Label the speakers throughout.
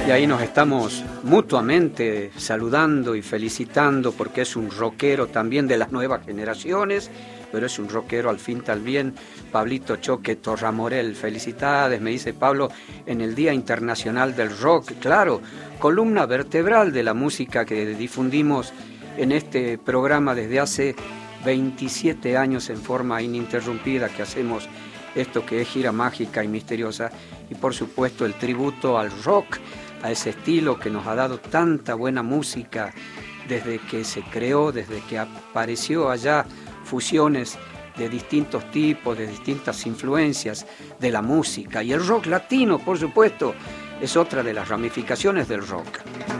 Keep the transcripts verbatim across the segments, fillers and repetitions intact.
Speaker 1: Y ahí nos estamos mutuamente saludando y felicitando porque es un rockero también de las nuevas generaciones, pero es un rockero al fin también. Pablito Choque Torramorel, felicidades, me dice Pablo, en el Día Internacional del Rock. Claro, columna vertebral de la música que difundimos en este programa desde hace veintisiete años en forma ininterrumpida, que hacemos esto que es gira mágica y misteriosa, y por supuesto el tributo al rock, a ese estilo que nos ha dado tanta buena música desde que se creó, desde que apareció allá, fusiones de distintos tipos, de distintas influencias de la música. Y el rock latino, por supuesto, es otra de las ramificaciones del rock.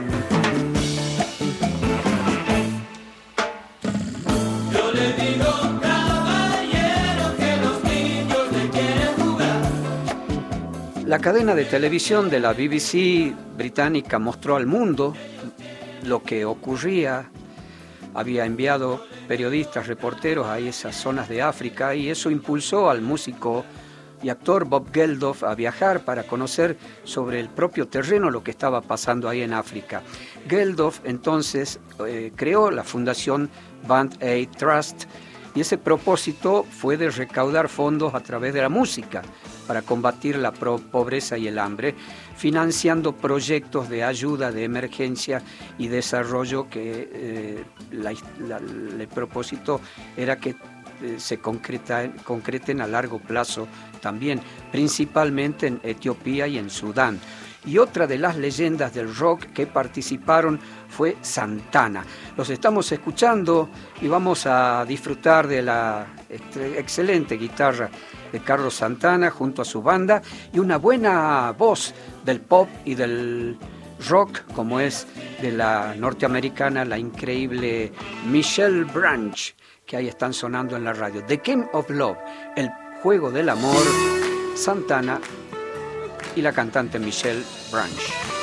Speaker 2: Yo le digo, caballero, que los niños le quieren jugar.
Speaker 1: La cadena de televisión de la B B C británica mostró al mundo lo que ocurría. Había enviado periodistas, reporteros a esas zonas de África y eso impulsó al músico y actor Bob Geldof a viajar para conocer sobre el propio terreno lo que estaba pasando ahí en África. Geldof entonces eh, creó la fundación Band Aid Trust y ese propósito fue de recaudar fondos a través de la música para combatir la pobreza y el hambre, financiando proyectos de ayuda, de emergencia y desarrollo que eh, la, la, el propósito era que eh, se concreta, concreten a largo plazo también, principalmente en Etiopía y en Sudán. Y otra de las leyendas del rock que participaron fue Santana. Los estamos escuchando y vamos a disfrutar de la excelente guitarra de Carlos Santana junto a su banda y una buena voz del pop y del rock como es de la norteamericana, la increíble Michelle Branch, que ahí están sonando en la radio. The Game of Love, el juego del amor, Santana y la cantante Michelle Branch.